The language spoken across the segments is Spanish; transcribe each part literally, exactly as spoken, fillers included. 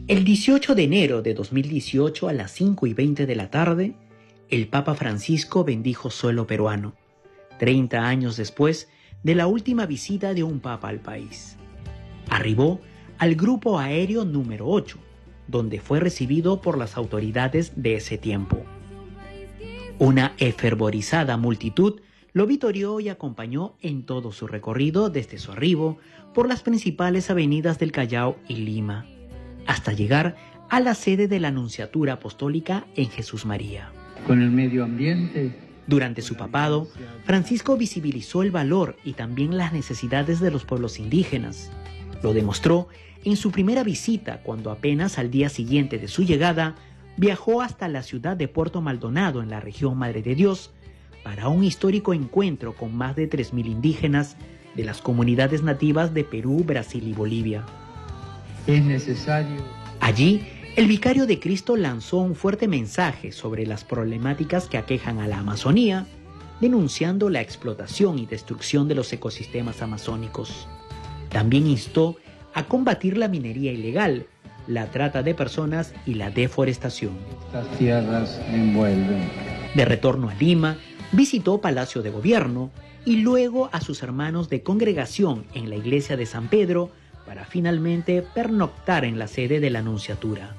El dieciocho de enero de dos mil dieciocho a las cinco y veinte de la tarde, el Papa Francisco bendijo suelo peruano, treinta años después de la última visita de un papa al país. Arribó al grupo aéreo número ocho, donde fue recibido por las autoridades de ese tiempo. Una efervorizada multitud lo vitorió y acompañó en todo su recorrido desde su arribo por las principales avenidas del Callao y Lima, hasta llegar a la sede de la Nunciatura Apostólica en Jesús María. Con el medio ambiente. Durante su papado, Francisco visibilizó el valor y también las necesidades de los pueblos indígenas. Lo demostró en su primera visita, cuando apenas al día siguiente de su llegada, viajó hasta la ciudad de Puerto Maldonado, en la región Madre de Dios, para un histórico encuentro con más de tres mil indígenas de las comunidades nativas de Perú, Brasil y Bolivia. Es necesario. Allí, el vicario de Cristo lanzó un fuerte mensaje sobre las problemáticas que aquejan a la Amazonía, denunciando la explotación y destrucción de los ecosistemas amazónicos. También instó a combatir la minería ilegal, la trata de personas y la deforestación. Estas tierras me envuelven. De retorno a Lima, visitó Palacio de Gobierno y luego a sus hermanos de congregación en la iglesia de San Pedro, para finalmente pernoctar en la sede de la Nunciatura.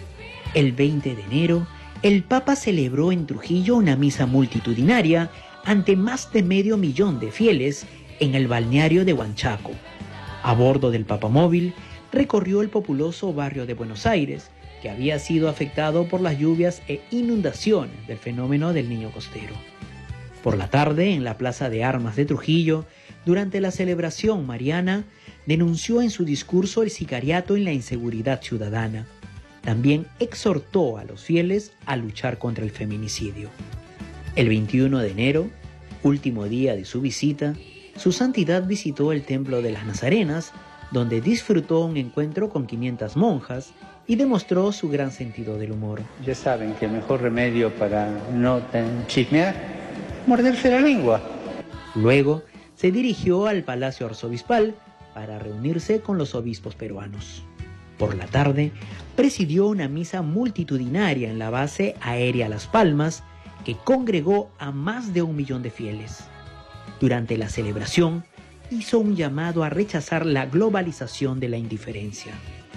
El veinte de enero, el Papa celebró en Trujillo una misa multitudinaria ante más de medio millón de fieles en el balneario de Huanchaco. A bordo del papamóvil, recorrió el populoso barrio de Buenos Aires, que había sido afectado por las lluvias e inundaciones del fenómeno del Niño Costero. Por la tarde, en la Plaza de Armas de Trujillo, durante la celebración mariana, denunció en su discurso el sicariato y la inseguridad ciudadana. También exhortó a los fieles a luchar contra el feminicidio. El veintiuno de enero, último día de su visita, su santidad visitó el Templo de las Nazarenas, donde disfrutó un encuentro con quinientas monjas y demostró su gran sentido del humor. Ya saben que el mejor remedio para no chismear, morderse la lengua. Luego se dirigió al Palacio Arzobispal para reunirse con los obispos peruanos. Por la tarde, presidió una misa multitudinaria en la base aérea Las Palmas, que congregó a más de un millón de fieles. Durante la celebración, hizo un llamado a rechazar la globalización de la indiferencia.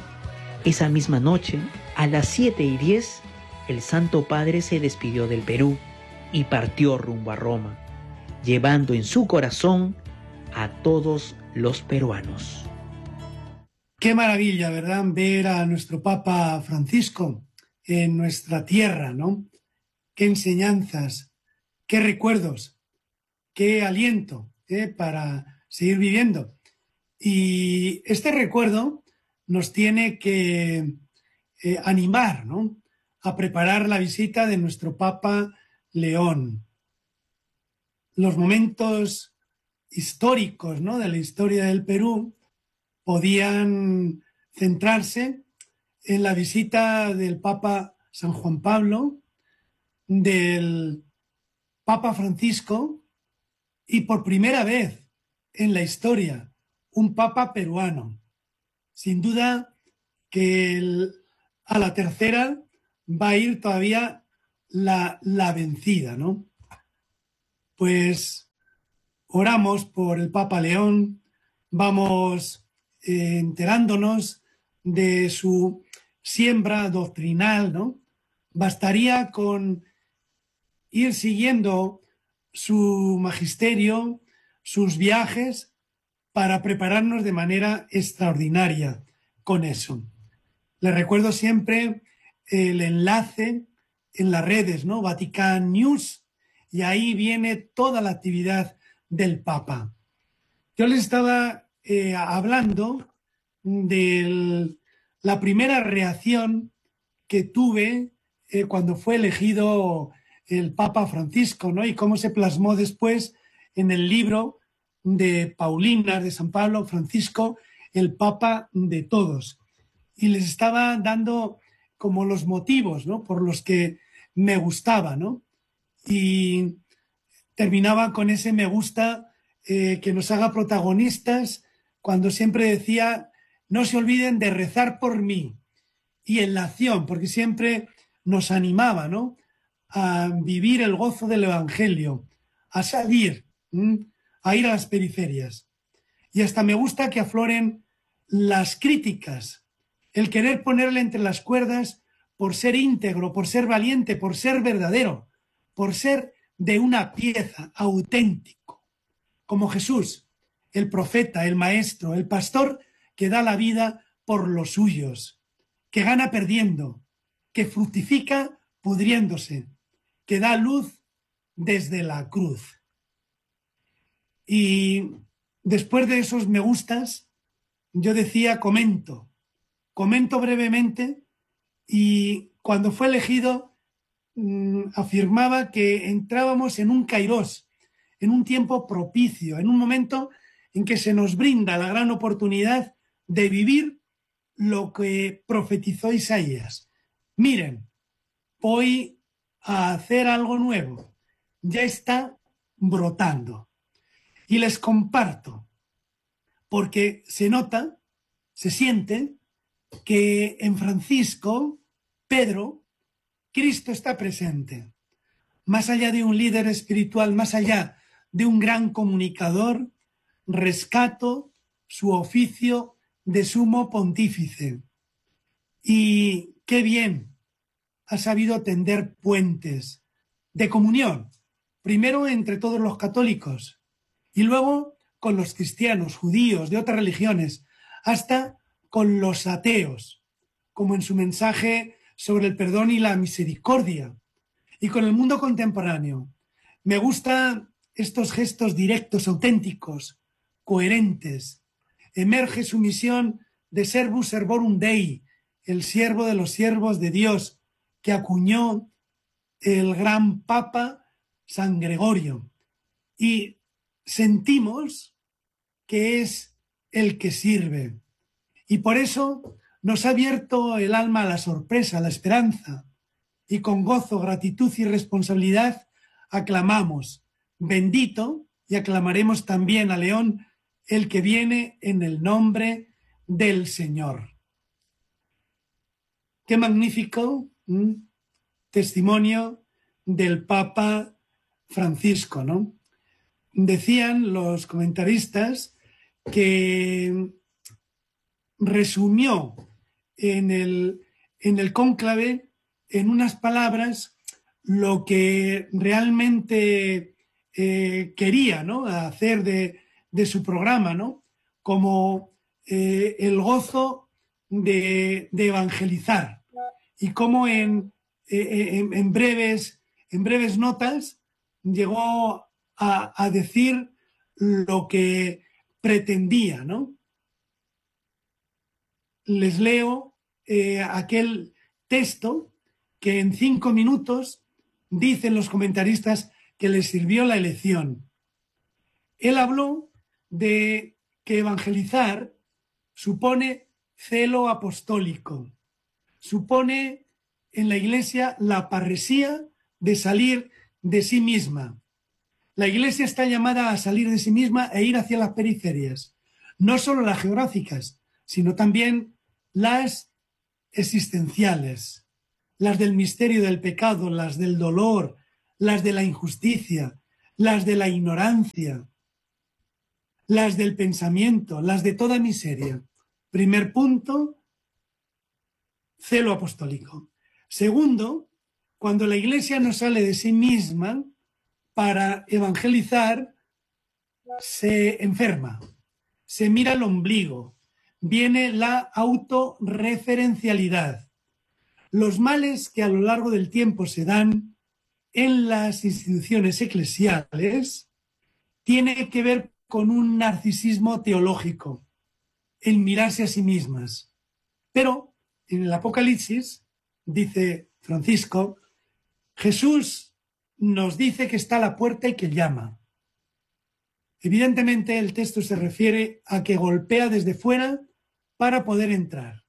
Esa misma noche, a las siete y diez, el Santo Padre se despidió del Perú y partió rumbo a Roma, llevando en su corazón a todos los peruanos. Qué maravilla, ¿verdad?, ver a nuestro Papa Francisco en nuestra tierra, ¿no? Qué enseñanzas, qué recuerdos, qué aliento, ¿eh?, para seguir viviendo. Y este recuerdo nos tiene que eh, animar, ¿no?, a preparar la visita de nuestro Papa León. Los momentos históricos, ¿no?, de la historia del Perú podían centrarse en la visita del Papa San Juan Pablo, del Papa Francisco y por primera vez en la historia un Papa peruano. Sin duda que el, a la tercera va a ir todavía la, la vencida, ¿no? Pues oramos por el Papa León, vamos eh, enterándonos de su siembra doctrinal, ¿no? Bastaría con ir siguiendo su magisterio, sus viajes, para prepararnos de manera extraordinaria con eso. Les recuerdo siempre el enlace en las redes, ¿no?, Vatican News, y ahí viene toda la actividad del Papa. Yo les estaba eh, hablando de la primera reacción que tuve eh, cuando fue elegido el Papa Francisco, ¿no?, y cómo se plasmó después en el libro de Paulinas de San Pablo, Francisco, el Papa de todos. Y les estaba dando como los motivos, ¿no?, por los que me gustaba, ¿no? Y terminaba con ese me gusta eh, que nos haga protagonistas, cuando siempre decía: no se olviden de rezar por mí. y en la acción, porque siempre nos animaba, ¿no?, a vivir el gozo del Evangelio, a salir, ¿m? a ir a las periferias. Y hasta me gusta que afloren las críticas, el querer ponerle entre las cuerdas por ser íntegro, por ser valiente, por ser verdadero, por ser de una pieza, auténtico, como Jesús, el profeta, el maestro, el pastor que da la vida por los suyos, que gana perdiendo, que fructifica pudriéndose, que da luz desde la cruz. Y después de esos me gustas, yo decía, comento, comento brevemente, y cuando fue elegido mmm, afirmaba que entrábamos en un kairos, en un tiempo propicio, en un momento en que se nos brinda la gran oportunidad de vivir lo que profetizó Isaías. Miren, voy a hacer algo nuevo, ya está brotando. Y les comparto, porque se nota, se siente que en Francisco, Pedro, Cristo está presente. Más allá de un líder espiritual, más allá de un gran comunicador, rescato su oficio de sumo pontífice. Y qué bien ha sabido tender puentes de comunión, primero entre todos los católicos y luego con los cristianos, judíos, de otras religiones, hasta con los ateos, como en su mensaje sobre el perdón y la misericordia, y con el mundo contemporáneo. Me gustan estos gestos directos, auténticos, coherentes. Emerge su misión de Servus Servorum Dei, el siervo de los siervos de Dios, que acuñó el gran Papa San Gregorio. Y sentimos que es el que sirve. Y por eso nos ha abierto el alma a la sorpresa, a la esperanza. Y con gozo, gratitud y responsabilidad aclamamos, bendito, y aclamaremos también a León, el que viene en el nombre del Señor. Qué magnífico ¿m? testimonio del Papa Francisco, ¿no? Decían los comentaristas que resumió en el, en el cónclave en unas palabras lo que realmente eh, quería, ¿no?, hacer de, de su programa, ¿no?, como eh, el gozo de, de evangelizar, y cómo en, eh, en, en, breves, en breves notas llegó a, a decir lo que pretendía, ¿no? Les leo eh, aquel texto que en cinco minutos dicen los comentaristas que les sirvió la elección. Él habló de que evangelizar supone celo apostólico, supone en la Iglesia la parresía de salir de sí misma. La Iglesia está llamada a salir de sí misma e ir hacia las periferias, no solo las geográficas, sino también las existenciales, las del misterio del pecado, las del dolor, las de la injusticia, las de la ignorancia, las del pensamiento, las de toda miseria. Primer punto, celo apostólico. Segundo, cuando la Iglesia no sale de sí misma para evangelizar, se enferma, se mira al ombligo, viene la autorreferencialidad. Los males que a lo largo del tiempo se dan en las instituciones eclesiales tienen que ver con un narcisismo teológico, el mirarse a sí mismas. Pero en el Apocalipsis, dice Francisco, Jesús nos dice que está a la puerta y que llama. Evidentemente el texto se refiere a que golpea desde fuera para poder entrar.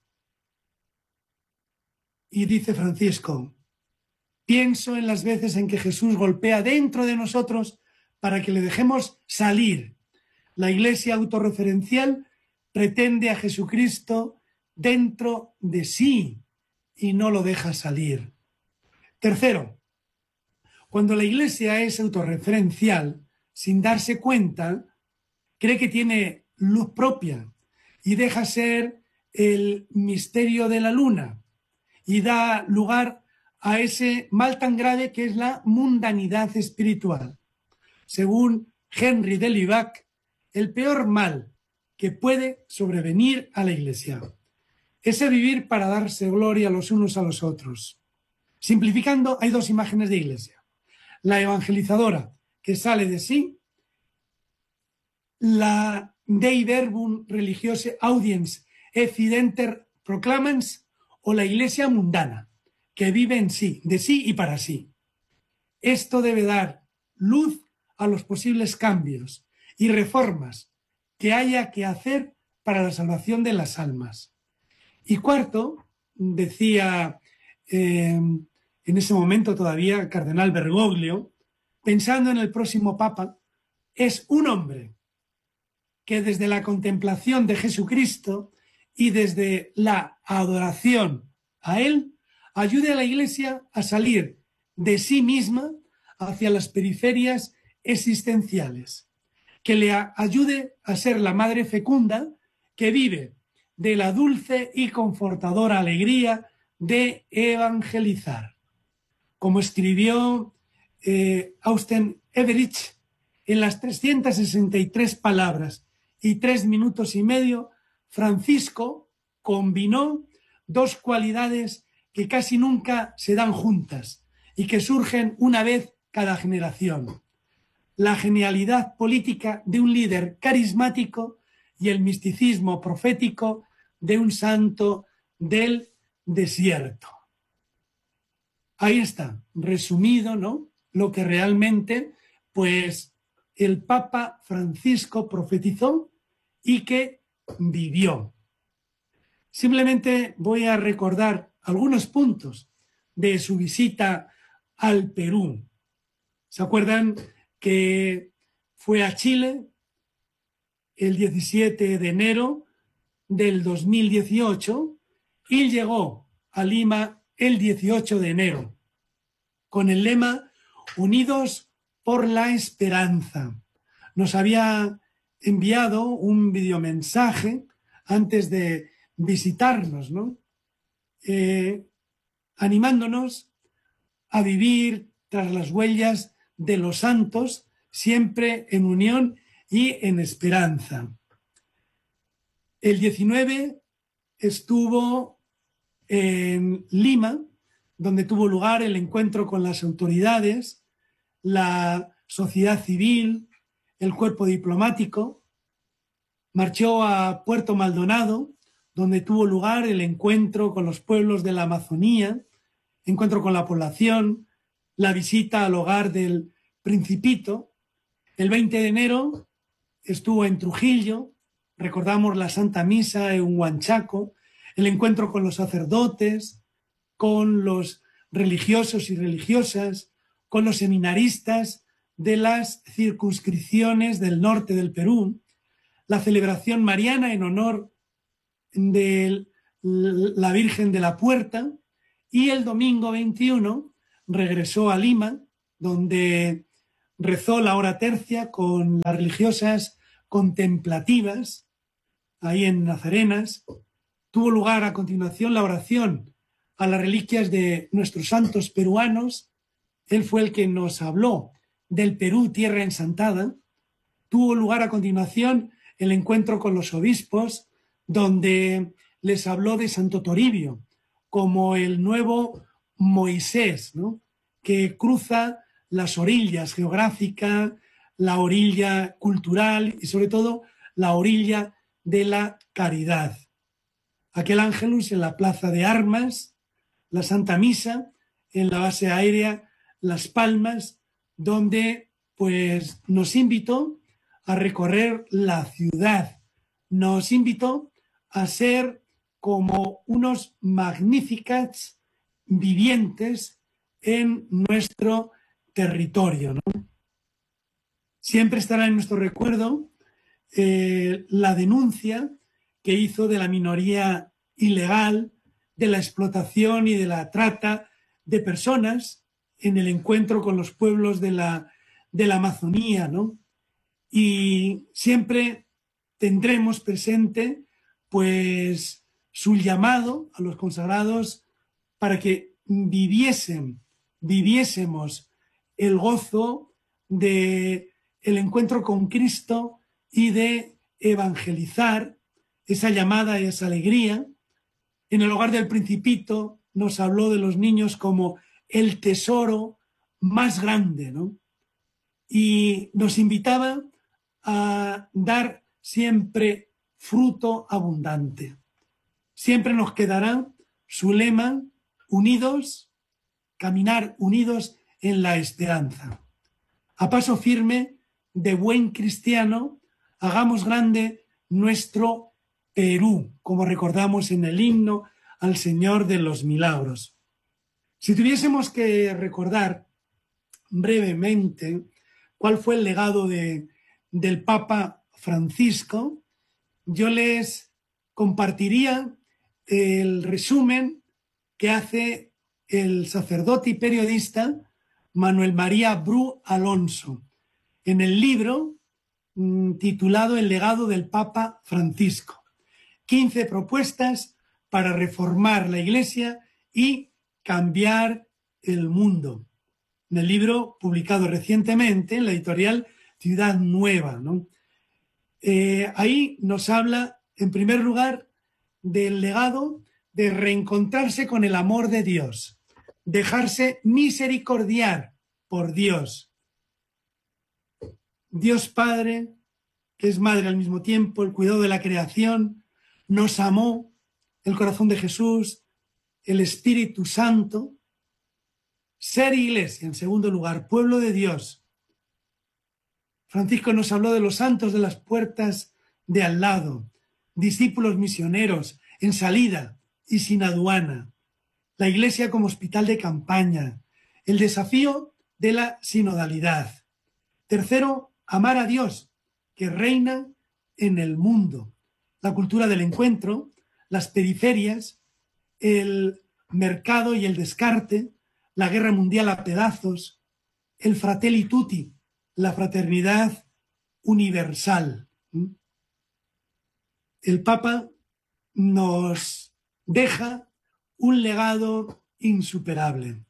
Y dice Francisco, pienso en las veces en que Jesús golpea dentro de nosotros para que le dejemos salir. La Iglesia autorreferencial pretende a Jesucristo dentro de sí, y no lo deja salir. Tercero, cuando la Iglesia es autorreferencial, sin darse cuenta, cree que tiene luz propia y deja ser el misterio de la luna y da lugar a ese mal tan grave que es la mundanidad espiritual. Según Henry de Libac, el peor mal que puede sobrevenir a la Iglesia es el vivir para darse gloria los unos a los otros. Simplificando, hay dos imágenes de Iglesia: la evangelizadora, que sale de sí, la Dei Verbum Religiose Audiens Efidenter Proclamans, o la Iglesia mundana, que vive en sí, de sí y para sí. Esto debe dar luz a los posibles cambios y reformas que haya que hacer para la salvación de las almas. Y cuarto, decía eh, en ese momento todavía el cardenal Bergoglio, pensando en el próximo Papa, es un hombre que desde la contemplación de Jesucristo y desde la adoración a Él, ayude a la Iglesia a salir de sí misma hacia las periferias existenciales, que le ayude a ser la madre fecunda que vive de la dulce y confortadora alegría de evangelizar. Como escribió eh, Austen Everich, en las trescientas sesenta y tres palabras y tres minutos y medio, Francisco combinó dos cualidades que casi nunca se dan juntas y que surgen una vez cada generación: la genialidad política de un líder carismático y el misticismo profético de un santo del desierto. Ahí está, resumido, ¿no?, lo que realmente, pues, el Papa Francisco profetizó y que vivió. Simplemente voy a recordar algunos puntos de su visita al Perú. ¿Se acuerdan que fue a Chile el diecisiete de enero del dos mil dieciocho y llegó a Lima el dieciocho de enero con el lema Unidos por la Esperanza? Nos había enviado un videomensaje antes de visitarnos, ¿no? Eh, animándonos a vivir tras las huellas de los santos, siempre en unión y en esperanza. El diecinueve estuvo en Lima, donde tuvo lugar el encuentro con las autoridades, la sociedad civil, el cuerpo diplomático. Marchó a Puerto Maldonado, donde tuvo lugar el encuentro con los pueblos de la Amazonía, encuentro con la población, la visita al hogar del Principito. El veinte de enero estuvo en Trujillo, recordamos la Santa Misa en Huanchaco, el encuentro con los sacerdotes, con los religiosos y religiosas, con los seminaristas de las circunscripciones del norte del Perú, la celebración mariana en honor de la Virgen de la Puerta, y el domingo veintiuno regresó a Lima, donde rezó la hora tercia con las religiosas contemplativas, ahí en Nazarenas. Tuvo lugar a continuación la oración a las reliquias de nuestros santos peruanos. Él fue el que nos habló del Perú, tierra ensantada. Tuvo lugar a continuación el encuentro con los obispos, donde les habló de Santo Toribio como el nuevo Moisés, ¿no?, que cruza las orillas geográficas, la orilla cultural y sobre todo la orilla de la caridad. Aquel Ángelus en la Plaza de Armas, la Santa Misa en la base aérea Las Palmas, donde pues nos invitó a recorrer la ciudad, nos invitó a ser como unos magníficos vivientes en nuestro territorio, ¿no? Siempre estará en nuestro recuerdo eh, la denuncia que hizo de la minoría ilegal de la explotación y de la trata de personas en el encuentro con los pueblos de la, de la Amazonía, ¿no? Y siempre tendremos presente, pues, su llamado a los consagrados para que viviesen, viviésemos el gozo de el encuentro con Cristo y de evangelizar esa llamada y esa alegría. En el hogar del Principito nos habló de los niños como el tesoro más grande, ¿no? Y nos invitaba a dar siempre fruto abundante. Siempre nos quedará su lema: unidos, caminar unidos en la esperanza. A paso firme, de buen cristiano, hagamos grande nuestro Perú, como recordamos en el himno al Señor de los Milagros. Si tuviésemos que recordar brevemente cuál fue el legado de, del Papa Francisco, yo les compartiría el resumen que hace el sacerdote y periodista Manuel María Bru Alonso en el libro mmm, titulado El legado del Papa Francisco. quince propuestas para reformar la Iglesia y cambiar el mundo. En el libro publicado recientemente en la editorial Ciudad Nueva, ¿no? Eh, ahí nos habla, en primer lugar, del legado de reencontrarse con el amor de Dios, dejarse misericordiar por Dios. Dios Padre, que es Madre al mismo tiempo, el cuidado de la creación, nos amó, el corazón de Jesús, el Espíritu Santo. Ser Iglesia, en segundo lugar, pueblo de Dios. Francisco nos habló de los santos de las puertas de al lado, discípulos misioneros en salida y sin aduana, la Iglesia como hospital de campaña, el desafío de la sinodalidad. Tercero, amar a Dios, que reina en el mundo, la cultura del encuentro, las periferias, el mercado y el descarte, la guerra mundial a pedazos, el fratelli tutti, la fraternidad universal. El Papa nos deja un legado insuperable.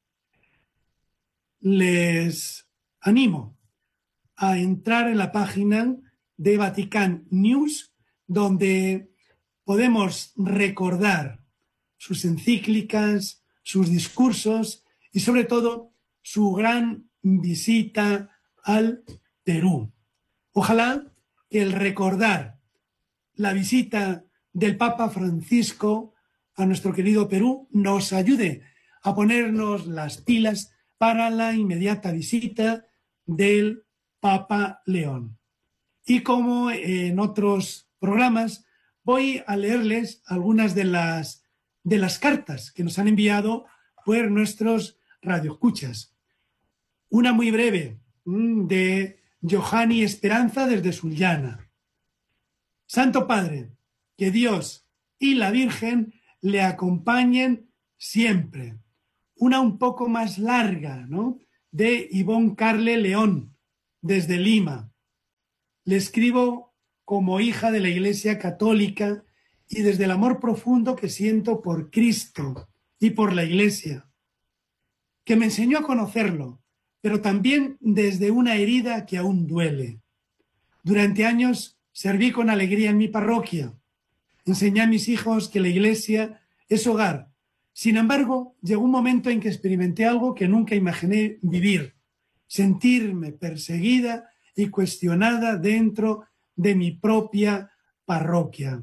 Les animo a entrar en la página de Vatican News, donde podemos recordar sus encíclicas, sus discursos y sobre todo su gran visita al Perú. Ojalá que el recordar la visita del Papa Francisco a nuestro querido Perú nos ayude a ponernos las pilas para la inmediata visita del Papa León. Y como en otros programas, voy a leerles algunas de las, de las cartas que nos han enviado por nuestros radioescuchas. Una muy breve, de Johanny Esperanza desde Sullana. Santo Padre, que Dios y la Virgen le acompañen siempre. Una un poco más larga, ¿no? De Ivonne Carle León, desde Lima. Le escribo como hija de la Iglesia Católica y desde el amor profundo que siento por Cristo y por la Iglesia, que me enseñó a conocerlo, pero también desde una herida que aún duele. Durante años serví con alegría en mi parroquia. Enseñé a mis hijos que la Iglesia es hogar. Sin embargo, llegó un momento en que experimenté algo que nunca imaginé vivir: sentirme perseguida y cuestionada dentro de mi propia parroquia.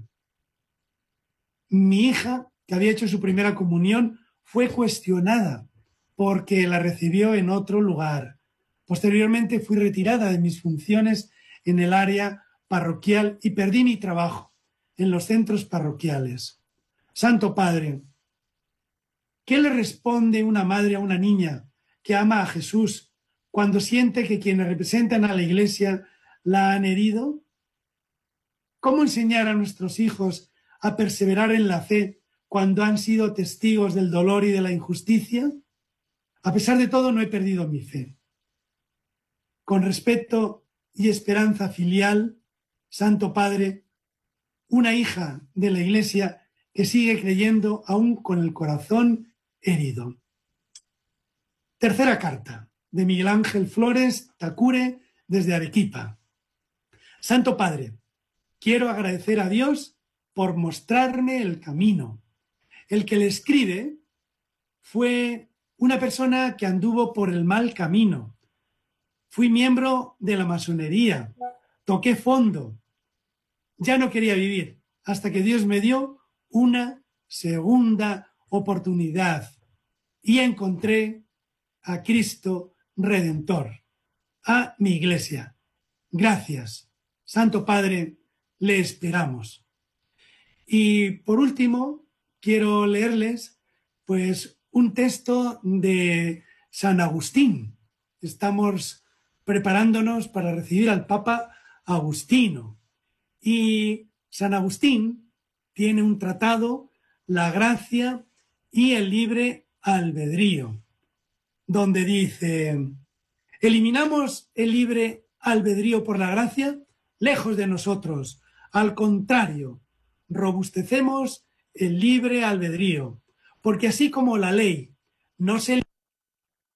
Mi hija, que había hecho su primera comunión, fue cuestionada porque la recibió en otro lugar. Posteriormente fui retirada de mis funciones en el área parroquial y perdí mi trabajo en los centros parroquiales. Santo Padre, ¿qué le responde una madre a una niña que ama a Jesús cuando siente que quienes representan a la Iglesia la han herido? ¿Cómo enseñar a nuestros hijos a perseverar en la fe cuando han sido testigos del dolor y de la injusticia. A pesar de todo, no he perdido mi fe. Con respeto y esperanza filial, Santo Padre, una hija de la Iglesia que sigue creyendo aún con el corazón herido. Tercera carta, de Miguel Ángel Flores Tacure, desde Arequipa. Santo Padre, quiero agradecer a Dios por mostrarme el camino. El que le escribe fue una persona que anduvo por el mal camino. Fui miembro de la masonería, toqué fondo. Ya no quería vivir, hasta que Dios me dio una segunda oportunidad y encontré a Cristo Redentor, a mi Iglesia. Gracias, Santo Padre, le esperamos. Y por último, quiero leerles pues un texto de San Agustín. Estamos preparándonos para recibir al Papa Agustino. Y San Agustín tiene un tratado, La gracia y el libre albedrío, donde dice: ¿eliminamos el libre albedrío por la gracia? Lejos de nosotros. Al contrario, robustecemos el libre albedrío, porque así como la ley no se